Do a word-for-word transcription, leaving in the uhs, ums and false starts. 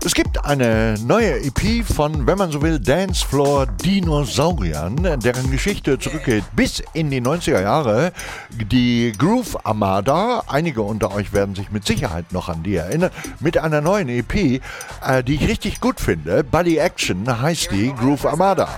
Es gibt eine neue E P von, wenn man so will, Dancefloor Dinosauriern, deren Geschichte zurückgeht bis in die neunziger Jahre. Die Groove Armada, einige unter euch werden sich mit Sicherheit noch an die erinnern, mit einer neuen E P, äh, die ich richtig gut finde. Body Action heißt die, Groove Armada.